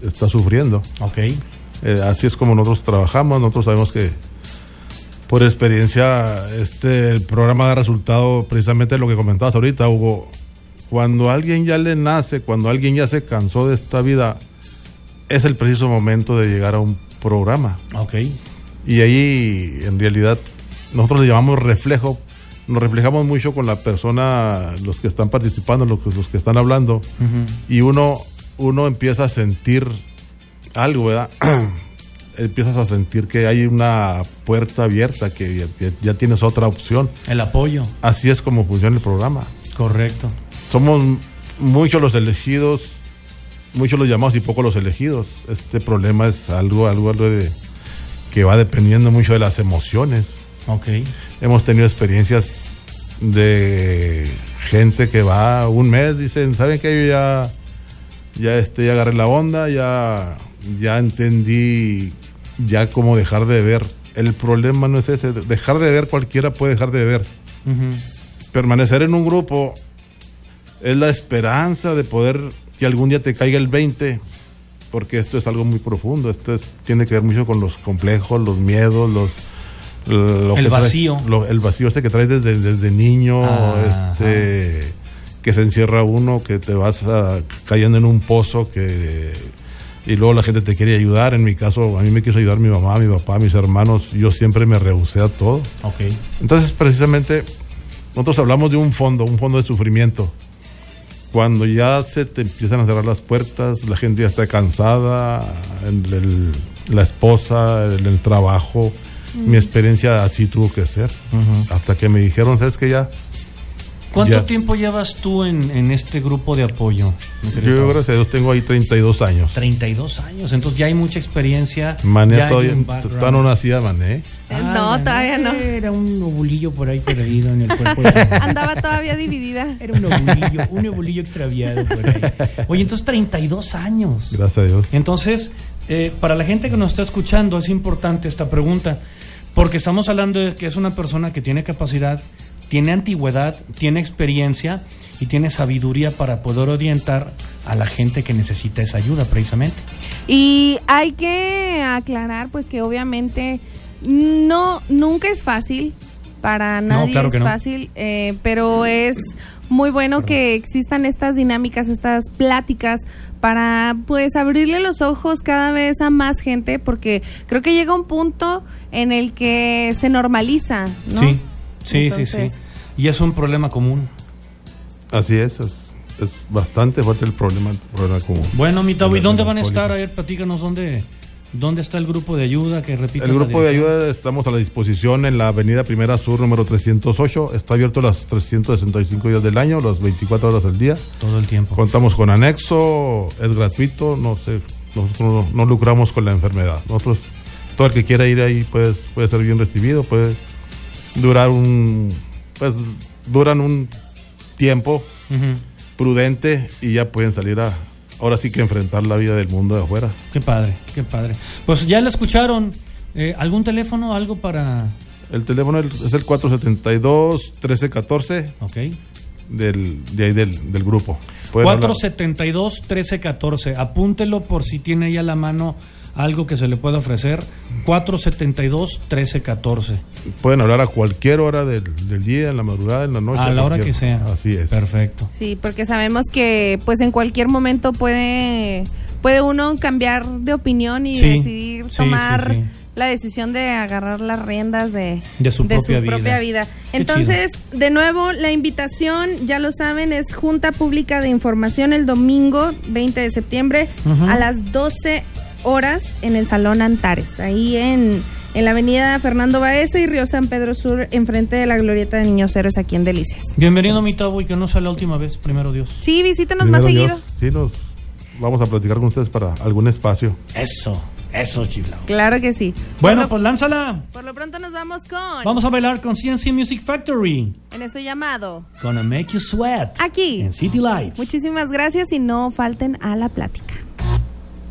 está sufriendo. Okay. Así es como nosotros trabajamos. Nosotros sabemos que por experiencia el programa da resultado precisamente lo que comentabas ahorita, Hugo. Cuando alguien ya le nace, cuando alguien ya se cansó de esta vida, es el preciso momento de llegar a un programa. Okay. Y ahí, en realidad, nosotros le llamamos reflejo. Nos reflejamos mucho con la persona, los que están participando, los que están hablando. Uh-huh. Y uno empieza a sentir algo, ¿verdad? Empiezas a sentir que hay una puerta abierta, que ya tienes otra opción. El apoyo. Así es como funciona el programa. Correcto. Somos muchos los elegidos, muchos los llamados y pocos los elegidos. Este problema es algo de que va dependiendo mucho de las emociones. Okay. Hemos tenido experiencias de gente que va un mes, dicen, ¿saben qué? Yo ya agarré la onda, ya entendí ya cómo dejar de ver. El problema no es ese, dejar de ver, cualquiera puede dejar de ver. Uh-huh. Permanecer en un grupo es la esperanza de poder que algún día te caiga el 20, porque esto es algo muy profundo, tiene que ver mucho con los complejos, los miedos, el vacío. El vacío que traes desde niño, que se encierra uno, que te vas cayendo en un pozo y luego la gente te quiere ayudar. En mi caso, a mí me quiso ayudar mi mamá, mi papá, mis hermanos. Yo siempre me rehusé a todo. Okay. Entonces, precisamente, nosotros hablamos de un fondo de sufrimiento. Cuando ya se te empiezan a cerrar las puertas, la gente ya está cansada, la esposa, el trabajo. Mi experiencia así tuvo que ser. Uh-huh. Hasta que me dijeron, ¿sabes qué? ¿Cuánto tiempo llevas tú en este grupo de apoyo? Yo, gracias a Dios, tengo ahí 32 años. 32 años, entonces ya hay mucha experiencia. Mané todavía no nacía, Mané. No, todavía no. Era un ovulillo por ahí perdido en el cuerpo. Andaba todavía dividida. Era un ovulillo extraviado por ahí. Oye, entonces 32 años. Gracias a Dios. Entonces, para la gente que nos está escuchando, es importante esta pregunta, porque estamos hablando de que es una persona que tiene capacidad, tiene antigüedad, tiene experiencia y tiene sabiduría para poder orientar a la gente que necesita esa ayuda, precisamente. Y hay que aclarar, pues, que obviamente nunca es fácil, para nadie claro es fácil, pero es muy bueno que existan estas dinámicas, estas pláticas, para pues abrirle los ojos cada vez a más gente, porque creo que llega un punto en el que se normaliza, ¿no? Sí. Entonces, y es un problema común. Así es bastante fuerte el problema común. Bueno, mi Tavo, ¿y dónde van a estar? A ver, platícanos dónde está el grupo de ayuda, que repita. El grupo de ayuda estamos a la disposición en la avenida Primera Sur, número 308. Está abierto los 365 días del año, las 24 horas del día. Todo el tiempo. Contamos con anexo, es gratuito, nosotros no lucramos con la enfermedad. Nosotros, todo el que quiera ir ahí puede ser bien recibido, puede duran un tiempo prudente y ya pueden salir ahora sí que enfrentar la vida del mundo de afuera. Qué padre. Pues ya la escucharon. ¿Algún teléfono, algo para...? El teléfono es el 472-1314. Ok. De ahí del grupo. 472-1314. Apúntelo por si tiene ahí a la mano algo que se le pueda ofrecer. 472-1314. Pueden hablar a cualquier hora del día, en la madrugada, en la noche. A la hora que sea. Así es. Perfecto. Sí, porque sabemos que pues en cualquier momento puede uno cambiar de opinión y decidir tomar la decisión de agarrar las riendas de su propia vida. Entonces, de nuevo, la invitación, ya lo saben, es Junta Pública de Información el domingo 20 de septiembre a las 12 horas en el Salón Antares, ahí en la avenida Fernando Baeza y Río San Pedro Sur, enfrente de la Glorieta de Niños Héroes, aquí en Delicias. Bienvenido, mi Tavo, y que no sea la última vez, primero Dios. Sí, visítenos más seguido. Sí, nos vamos a platicar con ustedes para algún espacio. Eso, chiflao. Claro que sí. Bueno, pues lánzala. Por lo pronto nos vamos Vamos a bailar con CNC Music Factory. En esto llamado Gonna Make You Sweat. Aquí. En City Lights. Muchísimas gracias y no falten a la plática.